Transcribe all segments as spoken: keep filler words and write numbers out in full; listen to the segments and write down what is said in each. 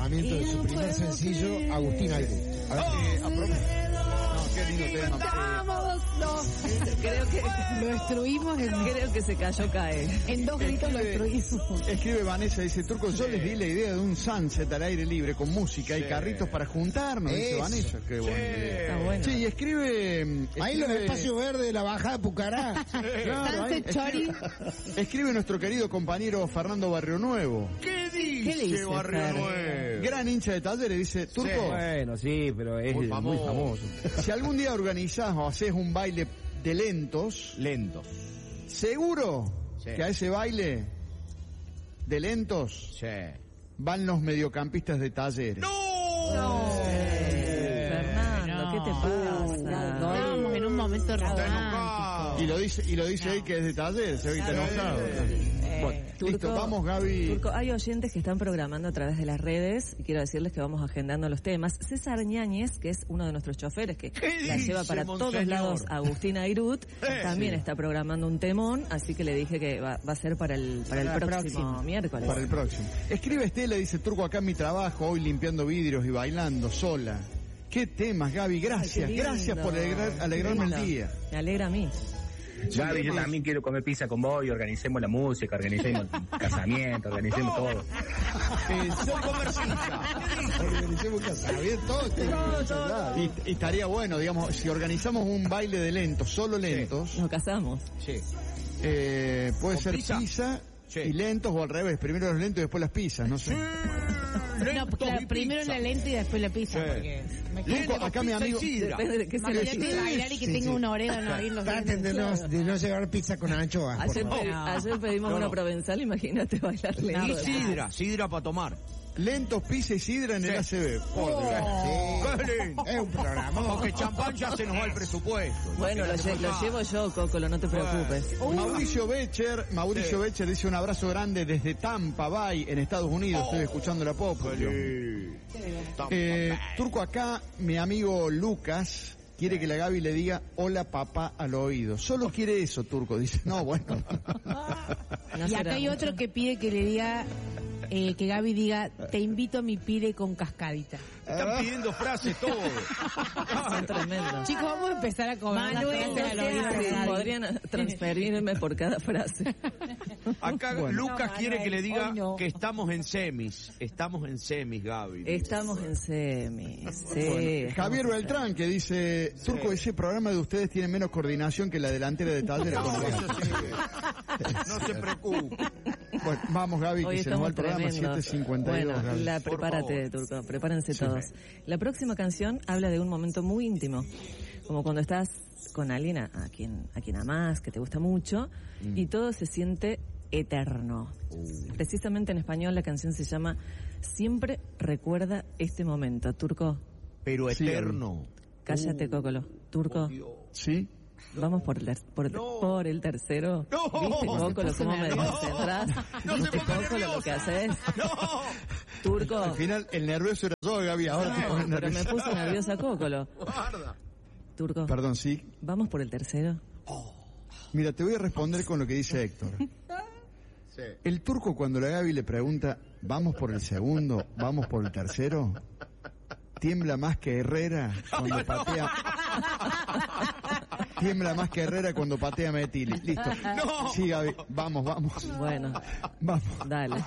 lanzamiento de su primer sencillo, Agustín Ayrut. A ver, eh, aprove- Qué lindo tema. ¡Vamos! No. Creo que lo destruimos. En, creo que se cayó cae. En dos gritos lo destruimos. Escribe Vanessa, dice, Turco, yo les di la idea de un sunset al aire libre con música sí. y carritos para juntarnos, dice Eso. Vanessa. Qué bueno. Está bueno. Sí, y escribe... Ahí los escribe- espacios verdes de la bajada de Pucará. Claro, ahí, Sunset Chori. escribe, escribe nuestro querido compañero Fernando Barrio Nuevo. ¿Qué dice, ¿Qué le dice, Barrio Fer? Nuevo? Gran hincha de Talleres, dice, Turco, Bueno, sí, pero es Muy muy famoso. famoso. si algún día organizás o haces un baile de lentos, Lentos. seguro Sí. que a ese baile de lentos Sí. van los mediocampistas de Talleres. No. Fernando, ¿qué te pasa? Estábamos en un momento Está romántico. enojado. Y lo dice, y lo dice él que es de Talleres, se ve que está enojado. Bueno, Turco, listo, vamos Gaby. Turco, hay oyentes que están programando a través de las redes y quiero decirles que vamos agendando los temas. César Ñáñez, que es uno de nuestros choferes que la dice, lleva para monseñor? todos lados, Agustín Ayrut, Eh, también sí. está programando un temón, así que le dije que va, va a ser para el para el Para el próximo, próximo. miércoles. Para el próximo. Escribe Estela, dice, Turco, acá en mi trabajo, hoy limpiando vidrios y bailando sola. Qué temas, Gaby, gracias, Ay, qué lindo. gracias por alegrar, alegrarme Lindo. el día. Me alegra a mí. Gaby, yo también quiero comer pizza con vos y organicemos la música, organicemos el casamiento, organicemos todo. Eh, Soy comerciante. Organicemos un casamiento, todo. Y, y estaría bueno, digamos, si organizamos un baile de lentos, solo lentos, Nos casamos. Sí. eh, puede ¿Con ser pizza? pizza, Sí. y lentos o al revés, primero los lentos y después las pizzas, no sé. No, porque la- primero la lenta y después la pizza. Sí. Porque me Turco, acá mi amigo... Depende de qué se Imagínate le bailar y que Sí, tenga sí. un orégano ahí en los Traten de no, dientes. de no llevar pizza con anchoas. por Ayer, favor. pe- ayer pedimos No, una no. provenzal, imagínate bailar Y lento. sidra, sidra para tomar. Lentos, pizza y sidra en el A C B. ¡Qué lindo! Es un programa. Porque champán ya se nos va el presupuesto. Bueno, lo, Imagínate lle- lo acá. llevo yo, Cocolo, no te preocupes. Mauricio Becher, Mauricio Sí. Becher dice un abrazo grande desde Tampa Bay, en Estados Unidos. Oh. Estoy escuchando la pop. Qué Eh, lindo. Turco, acá mi amigo Lucas quiere que la Gaby le diga hola papá al oído. Solo quiere eso, Turco. Dice, no, bueno. No Y será acá hay mucho. otro que pide que le diga, eh, que Gaby diga, te invito a mi pide con cascadita. Están pidiendo frases todos. Son tremendos. Chicos, vamos a empezar a cobrar las Manuel, frases al no oído seas de así, Gaby. podrían transferirme por cada frase. Acá Bueno. Lucas No, quiere que le diga hoy no. que estamos en semis. Estamos en semis, Gaby. Estamos en semis. Sí. Javier Beltrán que dice, Turco, ese programa de ustedes tiene menos coordinación que la delantera de Talleres. No, eso sí. No se preocupe. Bueno, vamos Gaby, Hoy que se nos va estamos el programa tremendos. siete cincuenta y dos. Bueno, Gaby. la, por prepárate, favor. Turco, prepárense todos. La próxima canción habla de un momento muy íntimo, como cuando estás con alguien a, a quien a quien amás, que te gusta mucho, Mm. y todo se siente eterno. Uh. Precisamente en español la canción se llama Siempre recuerda este momento. Turco, Pero Sí, eterno. cállate, Cocolo. Turco, Oh, Dios. ¿Sí? vamos por el, ter- por el, No. por el tercero. No. ¿Viste, No, Cocolo, se cómo puso me nervioso. descentras? No se ¿Viste, ponga Cocolo, lo que nerviosa. haces? No. Turco. Al final el nervioso era yo, Gaby, ahora te No, pones pero me nervioso. puso nerviosa Cocolo. Guarda. Turco, Perdón, sí. vamos por el tercero. Mira, te voy a responder con lo que dice Héctor. El Turco cuando la Gaby le pregunta, ¿vamos por el segundo? ¿Vamos por el tercero? Tiembla más que Herrera cuando patea... Tiembla más que Herrera cuando patea Metili. Listo. No. Sí, Gaby, vamos, vamos. Bueno, Vamos. dale.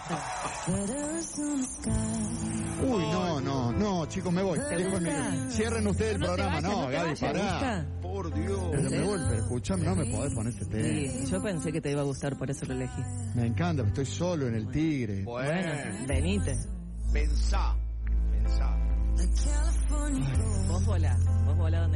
Uy, no, no, no, chicos, me voy. ¿Te Disculpen, gusta? Cierren ustedes el No, no te programa. vayas, No, no te Gaby, vayas. ¿Te pará. gusta? Por Dios. Pero me vuelve, escuchame, no me podés poner este tema. Sí, yo pensé que te iba a gustar, por eso lo elegí. Me encanta, estoy solo en el Tigre. Bueno, Bueno, venite. pensá. Pensá. Vos volá, vos volá donde